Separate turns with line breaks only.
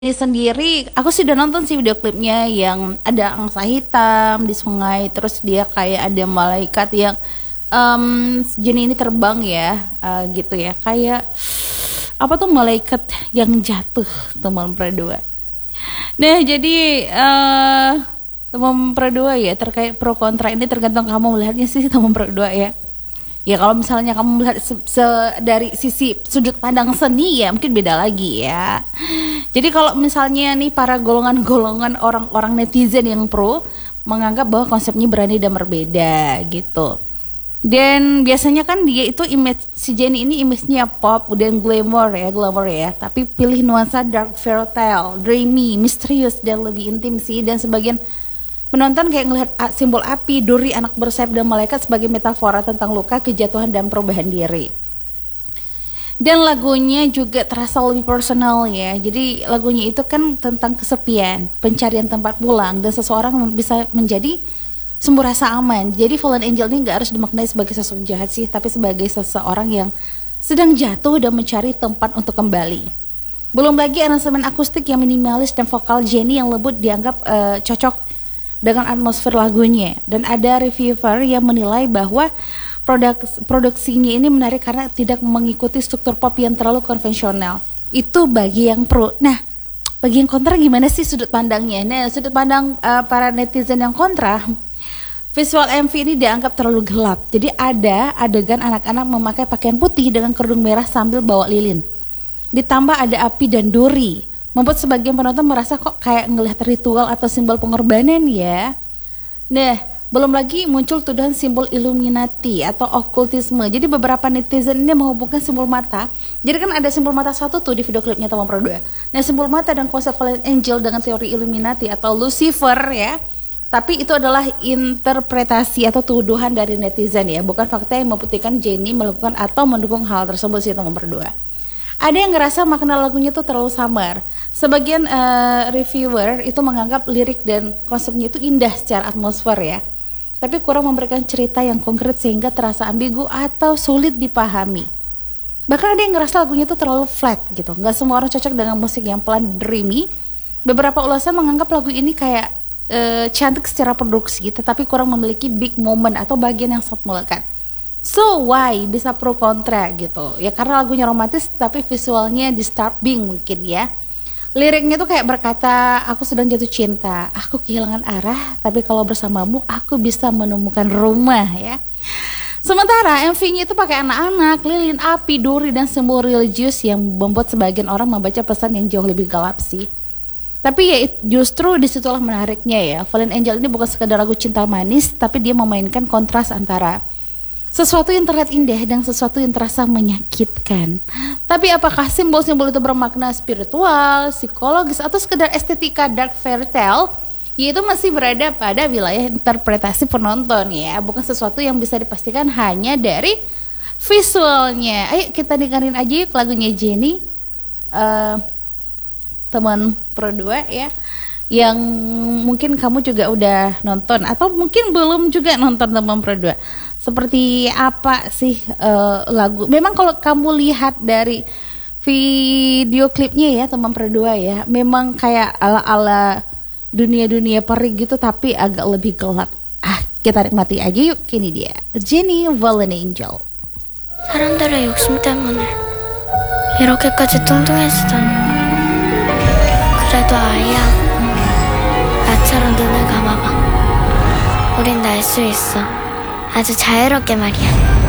Ini sendiri, aku sih udah nonton sih video klipnya yang ada angsa hitam di sungai, terus dia kayak ada malaikat yang jenis ini terbang ya, gitu ya, kayak apa tuh malaikat yang jatuh teman berdua. Nah jadi teman berdua ya terkait pro kontra ini tergantung kamu melihatnya sih teman berdua ya. Ya kalau misalnya kamu melihat dari sisi sudut pandang seni ya mungkin beda lagi ya. Jadi kalau misalnya nih para golongan-golongan orang-orang netizen yang pro menganggap bahwa konsepnya berani dan berbeda gitu. Dan biasanya kan dia itu image si Jennie ini image-nya pop dan glamour ya. Tapi pilih nuansa dark fairy tale, dreamy, misterius dan lebih intim sih. Dan sebagian penonton kayak ngelihat simbol api, duri, anak bersayap dan malaikat sebagai metafora tentang luka, kejatuhan dan perubahan diri. Dan lagunya juga terasa lebih personal ya. Jadi lagunya itu kan tentang kesepian, pencarian tempat pulang, dan seseorang bisa menjadi sumber rasa aman. Jadi Fallen Angel ini gak harus dimaknai sebagai sosok jahat sih, tapi sebagai seseorang yang sedang jatuh dan mencari tempat untuk kembali. Belum lagi aransemen akustik yang minimalis dan vokal Jennie yang lembut dianggap cocok dengan atmosfer lagunya. Dan ada reviewer yang menilai bahwa produksinya ini menarik karena tidak mengikuti struktur pop yang terlalu konvensional. Itu bagi yang pro. Nah, bagi yang kontra gimana sih sudut pandangnya? Nah, sudut pandang para netizen yang kontra, visual MV ini dianggap terlalu gelap. Jadi ada adegan anak-anak memakai pakaian putih dengan kerudung merah sambil bawa lilin. Ditambah ada api dan duri, membuat sebagian penonton merasa kok kayak ngelihat ritual atau simbol pengorbanan ya. Nah, belum lagi muncul tuduhan simbol Illuminati atau okultisme. Jadi beberapa netizen ini menghubungkan simbol mata. Jadi kan ada simbol mata satu tuh di video klipnya teman berdua. Nah, simbol mata dan konsep Fallen Angel dengan teori Illuminati atau Lucifer ya. Tapi itu adalah interpretasi atau tuduhan dari netizen ya, bukan fakta yang membuktikan Jennie melakukan atau mendukung hal tersebut sih teman berdua. Ada yang ngerasa makna lagunya tuh terlalu samar. Sebagian reviewer itu menganggap lirik dan konsepnya itu indah secara atmosfer ya, tapi kurang memberikan cerita yang konkret sehingga terasa ambigu atau sulit dipahami. Bahkan ada yang ngerasa lagunya tuh terlalu flat gitu. Gak semua orang cocok dengan musik yang pelan dreamy. Beberapa ulasan menganggap lagu ini kayak cantik secara produksi, tetapi kurang memiliki big moment atau bagian yang sangat melekat. So why bisa pro kontra gitu? Ya karena lagunya romantis tapi visualnya disturbing mungkin ya. Liriknya tuh kayak berkata, aku sedang jatuh cinta, aku kehilangan arah, tapi kalau bersamamu aku bisa menemukan rumah ya. Sementara MV-nya itu pakai anak-anak, lilin, api, duri, dan simbol religius yang membuat sebagian orang membaca pesan yang jauh lebih gelap sih. Tapi ya justru disitulah menariknya ya. Fallen Angel ini bukan sekadar lagu cinta manis, tapi dia memainkan kontras antara sesuatu yang terlihat indah dan sesuatu yang terasa menyakitkan. Tapi apakah simbol-simbol itu bermakna spiritual, psikologis, atau sekedar estetika dark fairy tale? Yaitu masih berada pada wilayah interpretasi penonton ya, bukan sesuatu yang bisa dipastikan hanya dari visualnya. Ayo kita dengerin aja yuk lagunya Jennie, teman berdua ya, yang mungkin kamu juga udah nonton atau mungkin belum juga nonton teman berdua. Seperti apa sih lagu? Memang kalau kamu lihat dari video klipnya ya teman berdua ya, memang kayak ala-ala dunia-dunia peri gitu tapi agak lebih gelap. Kita nikmati aja yuk. Kini dia Jennie Fallen Angel.
사람들의 욕심 때문에 이렇게까지 뚱뚱해지다니. 그래도 아이야, 나처럼 눈을 감아봐. 우린 날 수 있어. 아주 자유롭게 말이야.